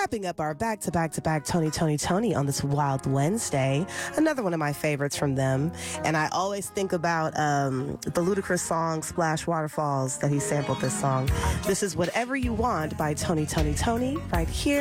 Wrapping up our back-to-back-to-back Tony on this Wild Wednesday. Another one of my favorites from them. And I always think about the Ludacris song Splash Waterfalls that he sampled this song. This is Whatever You Want by Tony right here.